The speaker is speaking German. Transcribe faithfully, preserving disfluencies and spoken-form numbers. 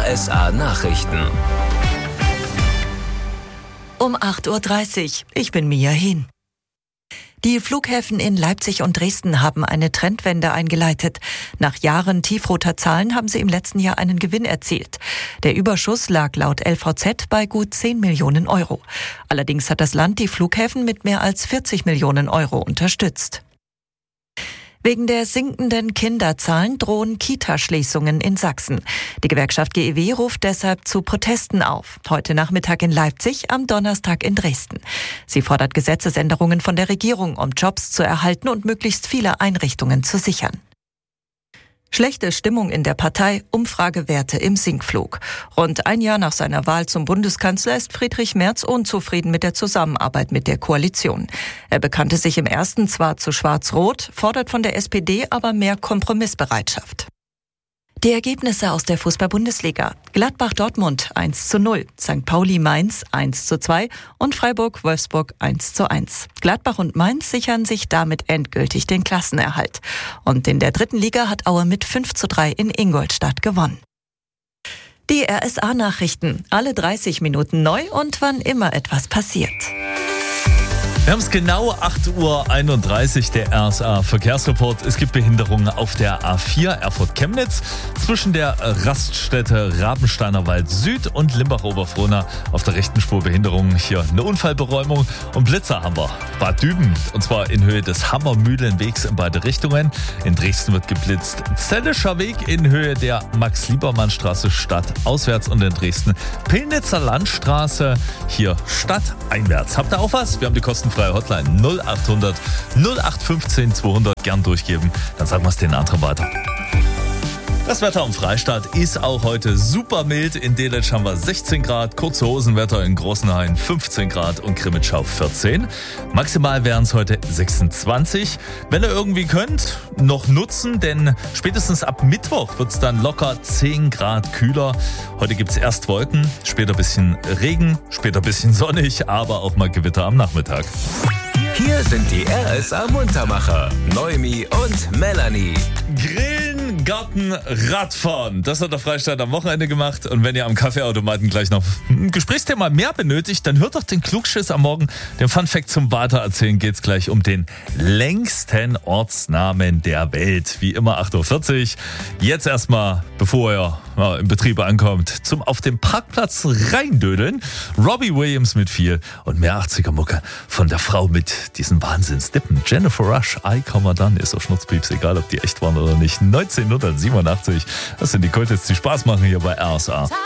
R S A Nachrichten. Um acht Uhr dreißig. Ich bin Mia Hin. Die Flughäfen in Leipzig und Dresden haben eine Trendwende eingeleitet. Nach Jahren tiefroter Zahlen haben sie im letzten Jahr einen Gewinn erzielt. Der Überschuss lag laut L V Z bei gut zehn Millionen Euro. Allerdings hat das Land die Flughäfen mit mehr als vierzig Millionen Euro unterstützt. Wegen der sinkenden Kinderzahlen drohen Kita-Schließungen in Sachsen. Die Gewerkschaft G E W ruft deshalb zu Protesten auf. Heute Nachmittag in Leipzig, am Donnerstag in Dresden. Sie fordert Gesetzesänderungen von der Regierung, um Jobs zu erhalten und möglichst viele Einrichtungen zu sichern. Schlechte Stimmung in der Partei, Umfragewerte im Sinkflug. Rund ein Jahr nach seiner Wahl zum Bundeskanzler ist Friedrich Merz unzufrieden mit der Zusammenarbeit mit der Koalition. Er bekannte sich im ersten zwar zu Schwarz-Rot, fordert von der S P D aber mehr Kompromissbereitschaft. Die Ergebnisse aus der Fußball-Bundesliga. Gladbach-Dortmund eins zu null, Sankt Pauli-Mainz eins zu zwei und Freiburg-Wolfsburg eins zu eins. Gladbach und Mainz sichern sich damit endgültig den Klassenerhalt. Und in der dritten Liga hat Aue mit fünf zu drei in Ingolstadt gewonnen. Die R S A-Nachrichten. Alle dreißig Minuten neu und wann immer etwas passiert. Wir haben es genau acht Uhr einunddreißig, der R S A-Verkehrsreport. Es gibt Behinderungen auf der A vier Erfurt-Chemnitz zwischen der Raststätte Rabensteiner Wald Süd und Limbach-Oberfrohna. Auf der rechten Spur Behinderungen, hier eine Unfallberäumung. Und Blitzer haben wir. Bad Düben, und zwar in Höhe des Hammermühlenwegs in beide Richtungen. In Dresden wird geblitzt. Zellischer Weg in Höhe der Max-Liebermann-Straße stadtauswärts und in Dresden Pillnitzer Landstraße, hier stadteinwärts. Habt ihr auch was? Wir haben die kostenfreie Hotline null achthundert null acht fünfzehn zweihundert gern durchgeben. Dann sagen wir es den anderen weiter. Das Wetter am Freistaat ist auch heute super mild. In Delitzsch haben wir sechzehn Grad, kurze Hosenwetter in Großenhain fünfzehn Grad und Krimitschau vierzehn. Maximal wären es heute sechsundzwanzig. Wenn ihr irgendwie könnt, noch nutzen, denn spätestens ab Mittwoch wird es dann locker zehn Grad kühler. Heute gibt es erst Wolken, später ein bisschen Regen, später ein bisschen sonnig, aber auch mal Gewitter am Nachmittag. Hier sind die R S A-Muntermacher, Noemi und Melanie. Grillen, Garten, Radfahren. Das hat der Freistaat am Wochenende gemacht. Und wenn ihr am Kaffeeautomaten gleich noch ein Gesprächsthema mehr benötigt, dann hört doch den Klugschiss am Morgen. Den Funfact zum Weitererzählen geht's gleich um den längsten Ortsnamen der Welt. Wie immer acht Uhr vierzig. Jetzt erstmal, bevor ihr ja, im Betrieb ankommt, zum auf dem Parkplatz reindödeln. Robbie Williams mit viel und mehr achtziger-Mucke von der Frau mit diesen Wahnsinnsdippen. Jennifer Rush, I Come Done, ist auf Schnurzpieps, egal ob die echt waren oder nicht. neunzehnhundertsiebenundachtzig, das sind die Kultits, die Spaß machen hier bei R S A.